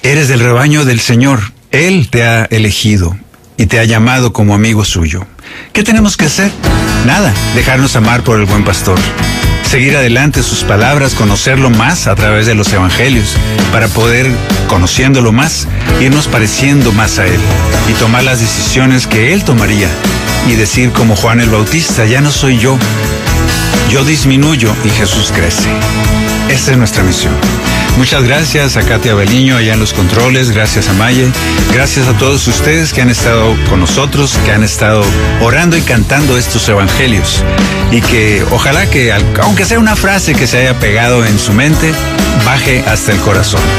Eres del rebaño del Señor. Él te ha elegido y te ha llamado como amigo suyo. ¿Qué tenemos que hacer? Nada, dejarnos amar por el buen pastor. Seguir adelante sus palabras, conocerlo más a través de los evangelios, para poder, conociéndolo más, irnos pareciendo más a él y tomar las decisiones que él tomaría y decir como Juan el Bautista, ya no soy yo disminuyo y Jesús crece. Esa es nuestra misión. Muchas gracias a Katia Beliño allá en los controles, gracias a Maye, gracias a todos ustedes que han estado con nosotros, que han estado orando y cantando estos evangelios, y que ojalá que, aunque sea una frase que se haya pegado en su mente, baje hasta el corazón.